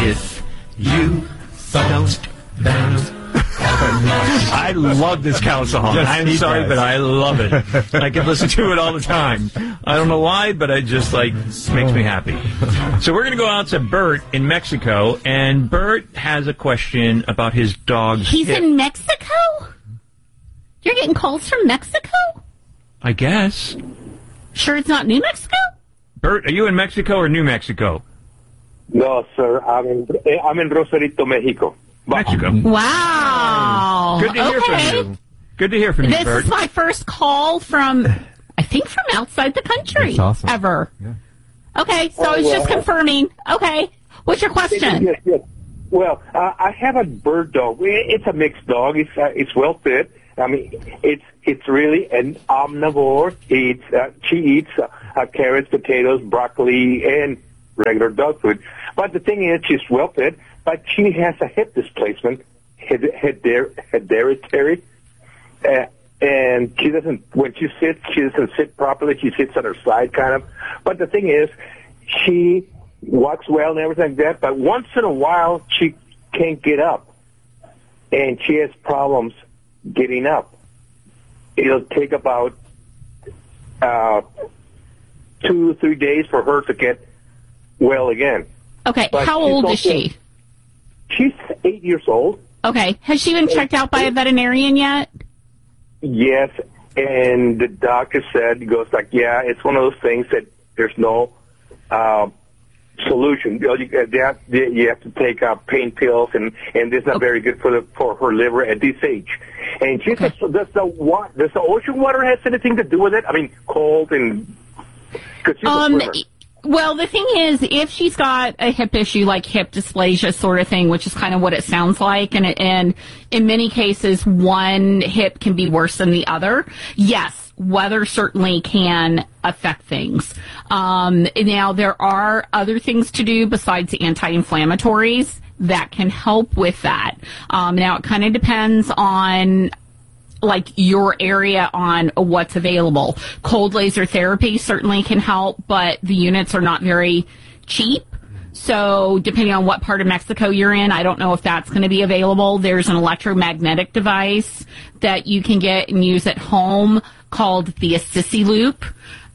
if you don't bounce. I love this cow song. Yes, I'm he sorry, does. but I love it. I can listen to it all the time. I don't know why, but it just makes me happy. So we're going to go out to Bert in Mexico, and Bert has a question about his dog's He's hip. in Mexico? You're getting calls from Mexico? I guess. Sure it's not New Mexico? Bert, are you in Mexico or New Mexico? No, sir. I'm in Rosarito, Mexico. Mexico. Wow. Good to hear from you. Good to hear from you, This Bert. is my first call from, I think, from outside the country. That's awesome. Ever. Yeah. Okay, so I was just confirming. Okay. What's your question? Yes. Well, I have a bird dog. It's a mixed dog. It's well fed. I mean, it's really an omnivore. She eats carrots, potatoes, broccoli, and regular dog food. But the thing is, she's well fed, but she has a hip displacement, hereditary, and she doesn't. When she sits, she doesn't sit properly. She sits on her side, kind of. But the thing is, she walks well and everything like that. But once in a while, she can't get up, and she has problems getting up. It'll take about 2-3 days for her to get well again. Okay, But how she's old is also- she? She's 8 years old. Okay, has she been checked out by a veterinarian yet? Yes, and the doctor said, he goes like, yeah, it's one of those things that there's no solution. You have to take pain pills, and it's not very good for her liver at this age. And she says, does the ocean water has anything to do with it? I mean, cold and... 'cause she's a swimmer. Well, the thing is, if she's got a hip issue, like hip dysplasia sort of thing, which is kind of what it sounds like, and in many cases, one hip can be worse than the other, yes, weather certainly can affect things. Now, there are other things to do besides anti-inflammatories that can help with that. Now, it kind of depends on like your area on what's available. Cold laser therapy certainly can help, but the units are not very cheap. So depending on what part of Mexico you're in, I don't know if that's going to be available. There's an electromagnetic device that you can get and use at home called the Assisi Loop.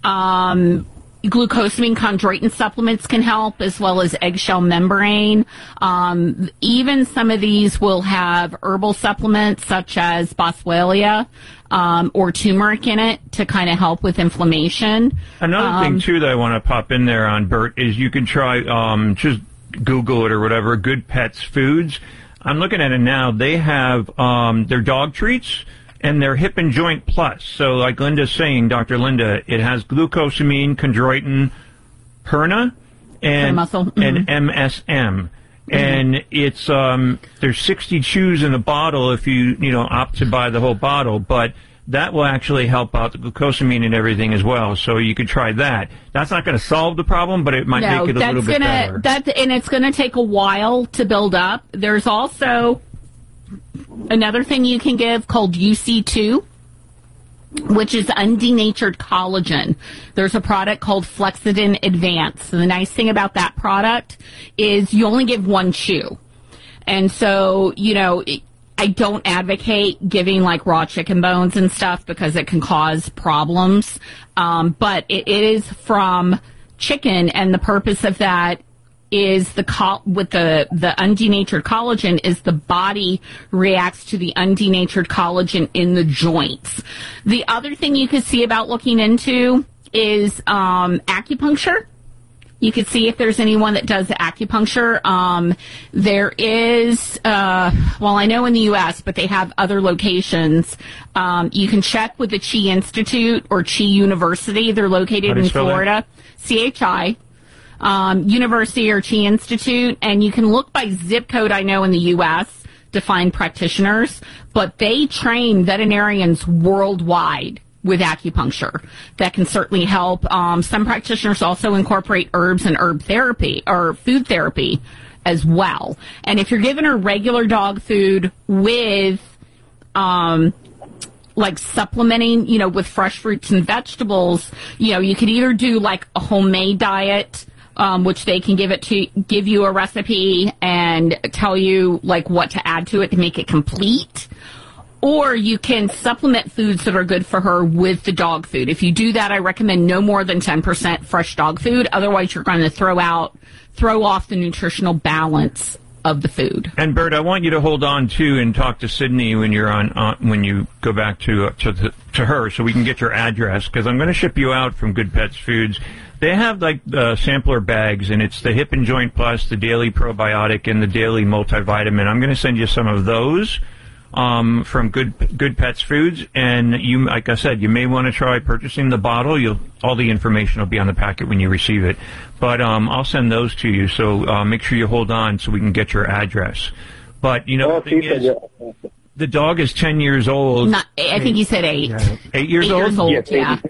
Glucosamine chondroitin supplements can help, as well as eggshell membrane. Even some of these will have herbal supplements such as boswellia or turmeric in it to kind of help with inflammation. Another thing, too, that I want to pop in there on, Bert, is you can try, just Google it or whatever, Good Pets Foods. I'm looking at it now. They have their dog treats and their Hip and Joint Plus. So like Linda's saying, Dr. Linda, it has glucosamine, chondroitin, Perna, and MSM. And it's there's 60 chews in the bottle if you opt to buy the whole bottle, but that will actually help out the glucosamine and everything as well. So you could try that. That's not going to solve the problem, but it might make it a little bit better. And it's going to take a while to build up. There's also another thing you can give called UC2, which is undenatured collagen. There's a product called Flexidin Advance. And the nice thing about that product is you only give one chew. And so, I don't advocate giving like raw chicken bones and stuff because it can cause problems. But it is from chicken, and the purpose of that is with the undenatured collagen is the body reacts to the undenatured collagen in the joints. The other thing you could see about looking into is acupuncture. You could see if there's anyone that does acupuncture. There is, I know in the U.S., but they have other locations. You can check with the Chi Institute or Chi University. They're located in Florida. CHI. University or Chi Institute, and you can look by zip code, I know, in the U.S. to find practitioners, but they train veterinarians worldwide with acupuncture. That can certainly help. Some practitioners also incorporate herbs and herb therapy or food therapy as well. And if you're giving her regular dog food with like supplementing, with fresh fruits and vegetables, you could either do like a homemade diet which they can give you a recipe and tell you like what to add to it to make it complete. Or you can supplement foods that are good for her with the dog food. If you do that, I recommend no more than 10% fresh dog food. Otherwise, you're going to throw off the nutritional balance of the food. And Bert, I want you to hold on to and talk to Sydney when you're when you go back to her, so we can get your address, because I'm going to ship you out from Good Pets Foods. They have like sampler bags, and it's the Hip and Joint Plus, the Daily Probiotic, and the Daily Multivitamin. I'm going to send you some of those from Good Pets Foods, and you, like I said, you may want to try purchasing the bottle. All the information will be on the packet when you receive it, but I'll send those to you. So make sure you hold on so we can get your address. But the thing is, the dog is 10 years old. I think you said 8. Yeah. 8 years old. Yes, yeah.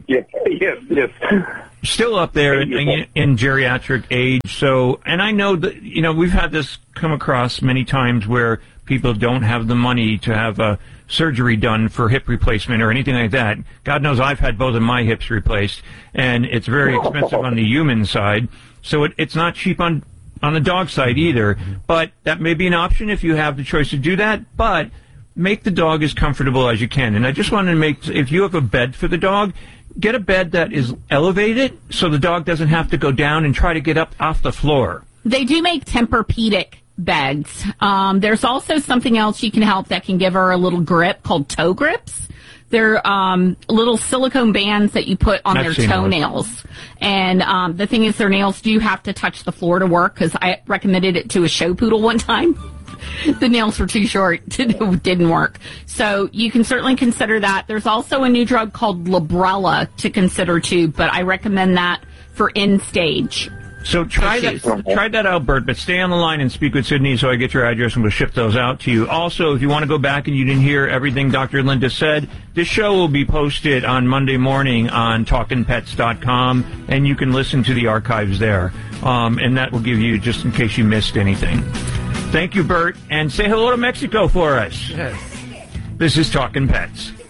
Yes. Still up there in geriatric age. So, and I know that we've had this come across many times where people don't have the money to have a surgery done for hip replacement or anything like that. God knows I've had both of my hips replaced, and it's very expensive on the human side. So it's not cheap on the dog side either. But that may be an option if you have the choice to do that. But make the dog as comfortable as you can. And I just want to if you have a bed for the dog, get a bed that is elevated so the dog doesn't have to go down and try to get up off the floor. They do make Tempur-Pedic beds. There's also something else you can help that can give her a little grip called toe grips. They're little silicone bands that you put on their toenails. And the thing is, their nails do have to touch the floor to work, because I recommended it to a show poodle one time. The nails were too short. It didn't work. So you can certainly consider that. There's also a new drug called Librela to consider too, but I recommend that for end-stage. So try that out, Bert, but stay on the line and speak with Sydney so I get your address and we'll ship those out to you. Also, if you want to go back and you didn't hear everything Dr. Linda said, this show will be posted on Monday morning on TalkinPets.com, and you can listen to the archives there. And that will give you, just in case you missed anything. Thank you, Bert, and say hello to Mexico for us. Yes. This is Talkin' Pets.